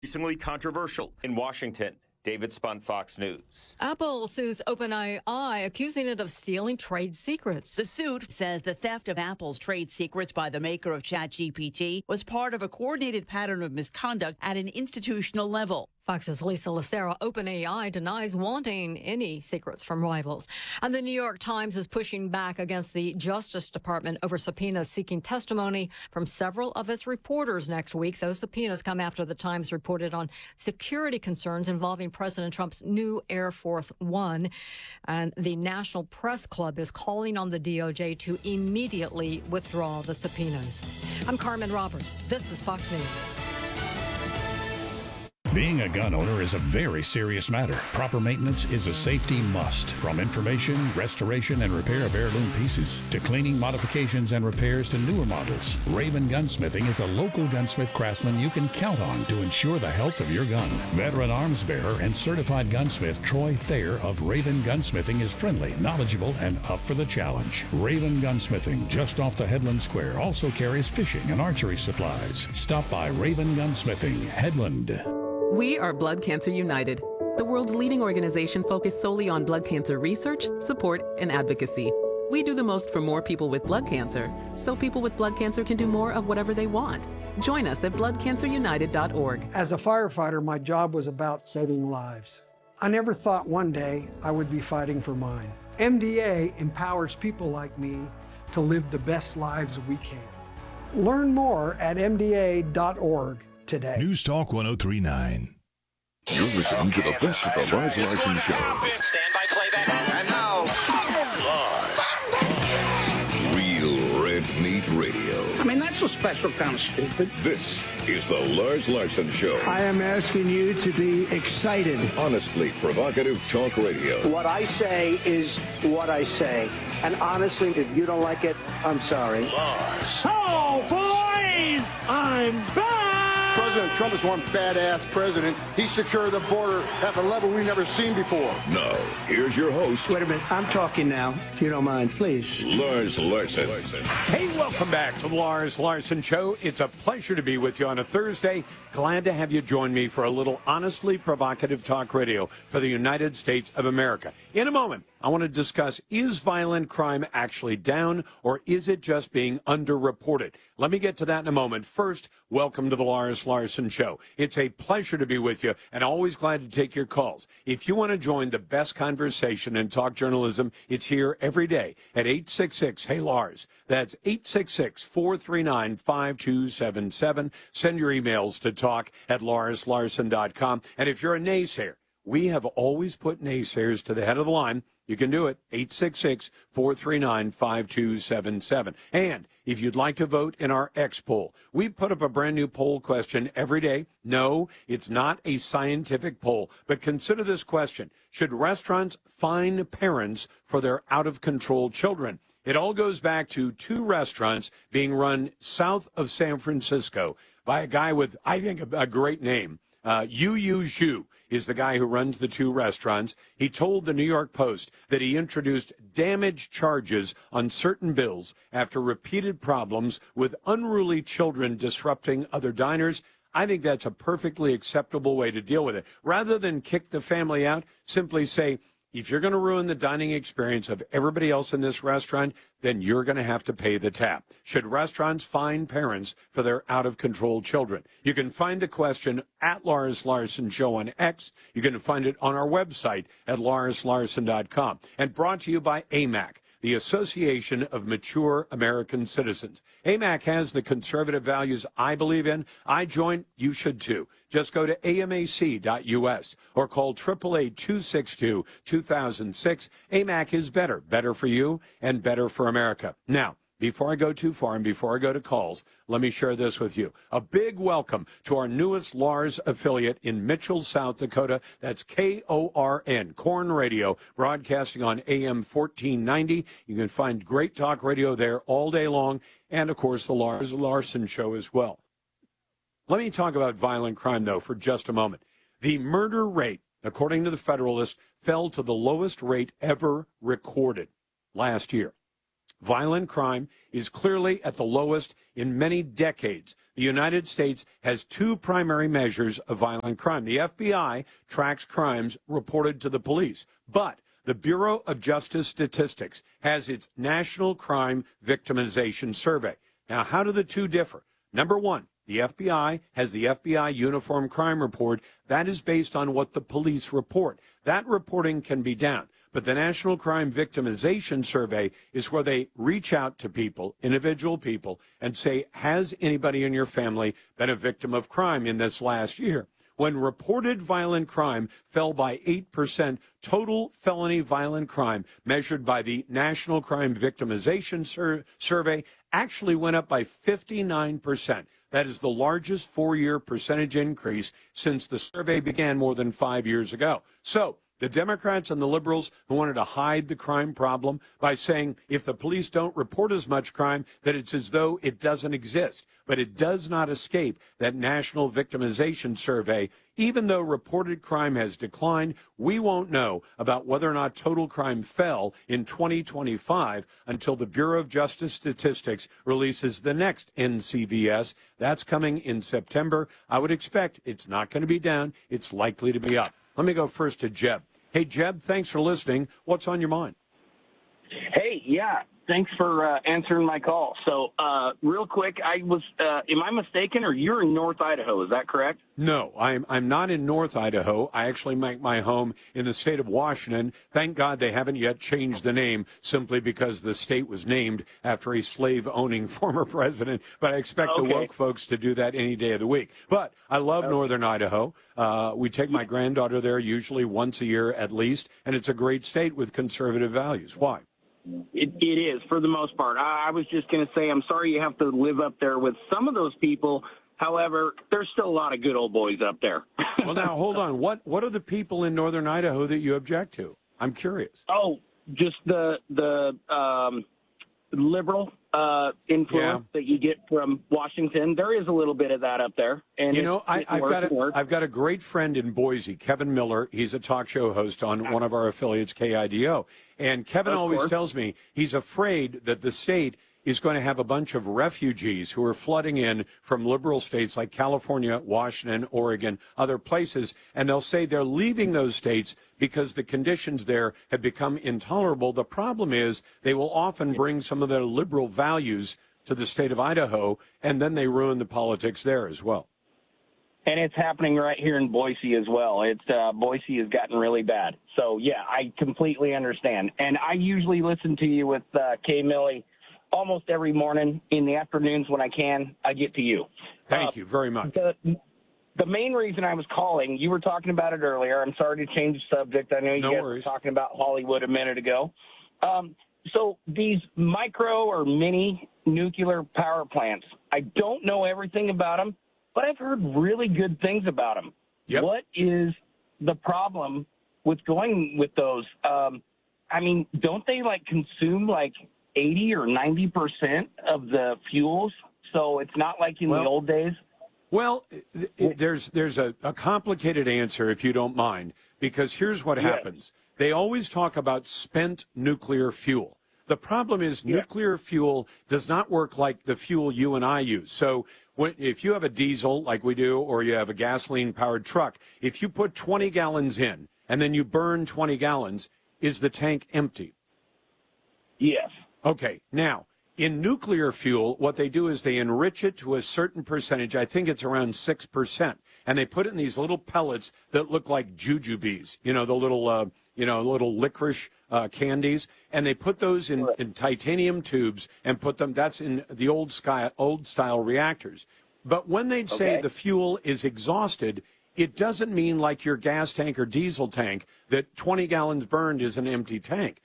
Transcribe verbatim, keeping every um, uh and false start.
Increasingly controversial. In Washington, David Spunt, Fox News. Apple sues OpenAI, accusing it of stealing trade secrets. The suit says the theft of Apple's trade secrets by the maker of ChatGPT was part of a coordinated pattern of misconduct at an institutional level. Fox's Lisa Lucera. OpenAI denies wanting any secrets from rivals. And the New York Times is pushing back against the Justice Department over subpoenas seeking testimony from several of its reporters next week. Those subpoenas come after the Times reported on security concerns involving President Trump's new Air Force One. And the National Press Club is calling on the D O J to immediately withdraw the subpoenas. I'm Carmen Roberts. This is Fox News. Being a gun owner is a very serious matter. Proper maintenance is a safety must. From information, restoration, and repair of heirloom pieces, to cleaning, modifications, and repairs to newer models, Raven Gunsmithing is the local gunsmith craftsman you can count on to ensure the health of your gun. Veteran arms bearer and certified gunsmith Troy Thayer of Raven Gunsmithing is friendly, knowledgeable, and up for the challenge. Raven Gunsmithing, just off the Headland Square, also carries fishing and archery supplies. Stop by Raven Gunsmithing, Headland. We are Blood Cancer United, the world's leading organization focused solely on blood cancer research, support, and advocacy. We do the most for more people with blood cancer, so people with blood cancer can do more of whatever they want. Join us at blood cancer united dot org. As a firefighter, my job was about saving lives. I never thought one day I would be fighting for mine. M D A empowers people like me to live the best lives we can. Learn more at M D A dot org. Today. News Talk one oh three point nine. You're listening to the best of the Lars Larson Show. Stand by playback. And now, Lars. Real Red Meat Radio. I mean, that's a special kind of stupid. This is the Lars Larson Show. I am asking you to be excited. Honestly provocative talk radio. What I say is what I say. And honestly, if you don't like it, I'm sorry. Lars. Oh, boys! I'm back! President Trump is one badass president. He secured the border at a level we've never seen before. Now, here's your host. Wait a minute. I'm talking now, if you don't mind, please. Lars Larson. Hey, welcome back to the Lars Larson Show. It's a pleasure to be with you on a Thursday. Glad to have you join me for a little honestly provocative talk radio for the United States of America. In a moment, I want to discuss, is violent crime actually down, or is it just being underreported? Let me get to that in a moment. First, welcome to the Lars Larson Show. It's a pleasure to be with you, and always glad to take your calls. If you want to join the best conversation in talk journalism, it's here every day at eight six six, hey Lars. That's eight six six, four three nine, five two seven seven. Send your emails to talk at lars larson dot com. And if you're a naysayer, we have always put naysayers to the head of the line. You can do it, eight six six, four three nine, five two seven seven. And if you'd like to vote in our X poll, we put up a brand new poll question every day. No, it's not a scientific poll, but consider this question. Should restaurants fine parents for their out-of-control children? It all goes back to two restaurants being run south of San Francisco by a guy with, I think, a, a great name. Uh, Yu Yu Zhu is the guy who runs the two restaurants. He told the New York Post that he introduced damage charges on certain bills after repeated problems with unruly children disrupting other diners. I think that's a perfectly acceptable way to deal with it. Rather than kick the family out, simply say, if you're going to ruin the dining experience of everybody else in this restaurant, then you're going to have to pay the tab. Should restaurants fine parents for their out-of-control children? You can find the question at Lars Larson Show on X. You can find it on our website at lars larson dot com. And brought to you by A M A C, the Association of Mature American Citizens. A M A C has the conservative values I believe in. I join. You should too. Just go to A M A C dot U S or call eight eight eight, two six two, two thousand six. A M A C is better. Better for you and better for America. Now, before I go too far and before I go to calls, let me share this with you. A big welcome to our newest Lars affiliate in Mitchell, South Dakota. That's K O R N, Corn Radio, broadcasting on A M fourteen ninety. You can find great talk radio there all day long, and, of course, the Lars Larson Show as well. Let me talk about violent crime, though, for just a moment. The murder rate, according to the Federalist, fell to the lowest rate ever recorded last year. Violent crime is clearly at the lowest in many decades. The United States has two primary measures of violent crime. The F B I tracks crimes reported to the police, but the Bureau of Justice Statistics has its National Crime Victimization Survey. Now, how do the two differ? Number one, the F B I has the F B I Uniform Crime Report. That is based on what the police report. That reporting can be down. But the National Crime Victimization Survey is where they reach out to people, individual people, and say, has anybody in your family been a victim of crime in this last year? When reported violent crime fell by eight percent, total felony violent crime measured by the National Crime Victimization Sur- Survey actually went up by fifty-nine percent. That is the largest four-year percentage increase since the survey began more than five years ago. So the Democrats and the liberals who wanted to hide the crime problem by saying if the police don't report as much crime, that it's as though it doesn't exist. But it does not escape that National Victimization Survey. Even though reported crime has declined, we won't know about whether or not total crime fell in twenty twenty-five until the Bureau of Justice Statistics releases the next N C V S. That's coming in September. I would expect it's not going to be down. It's likely to be up. Let me go first to Jeb. Hey, Jeb, thanks for listening. What's on your mind? Hey, yeah, thanks for uh, answering my call. So, uh, real quick, I was, uh, am I mistaken, or you're in North Idaho, is that correct? No, I'm I'm not in North Idaho. I actually make my home in the state of Washington. Thank God they haven't yet changed the name simply because the state was named after a slave-owning former president. But I expect Okay. the woke folks to do that any day of the week. But I love Okay. Northern Idaho. Uh, we take my granddaughter there usually once a year at least, and it's a great state with conservative values. Why? It, it is, for the most part. I, I was just going to say, I'm sorry you have to live up there with some of those people. However, there's still a lot of good old boys up there. Well, now, hold on. What what are the people in Northern Idaho that you object to? I'm curious. Oh, just the the um, liberal uh, influence Yeah. that you get from Washington. There is a little bit of that up there. And You it- know, I, it I've works got and a, works. I've got a great friend in Boise, Kevin Miller. He's a talk show host on one of our affiliates, K I D O. And Kevin Of always course. tells me he's afraid that the state is going to have a bunch of refugees who are flooding in from liberal states like California, Washington, Oregon, other places. And they'll say they're leaving those states because the conditions there have become intolerable. The problem is they will often bring some of their liberal values to the state of Idaho, and then they ruin the politics there as well. And it's happening right here in Boise as well. It's uh, Boise has gotten really bad. So, yeah, I completely understand. And I usually listen to you with uh, Kay Millie almost every morning. In the afternoons when I can, I get to you. Thank Uh, you very much. The, the main reason I was calling, you were talking about it earlier. I'm sorry to change the subject. I know you No guys worries. were talking about Hollywood a minute ago. Um, so these micro or mini nuclear power plants, I don't know everything about them, but I've heard really good things about them. Yep. What is the problem with going with those? Um, I mean, don't they like consume like eighty or ninety percent of the fuels? So it's not like in Well- the old days. Well, it- it- there's there's a, a complicated answer, if you don't mind, because here's what Yeah. happens. They always talk about spent nuclear fuel. The problem is Yeah. nuclear fuel does not work like the fuel you and I use. So when, if you have a diesel like we do, or you have a gasoline-powered truck, if you put twenty gallons in and then you burn twenty gallons, is the tank empty? Yes. Okay, now, in nuclear fuel, what they do is they enrich it to a certain percentage. I think it's around six percent. And they put it in these little pellets that look like jujubes, you know, the little, uh, you know, little licorice uh, candies. And they put those in, in titanium tubes and put them, that's in the old, sky, old style reactors. But when they'd say Okay. the fuel is exhausted, it doesn't mean like your gas tank or diesel tank that twenty gallons burned is an empty tank.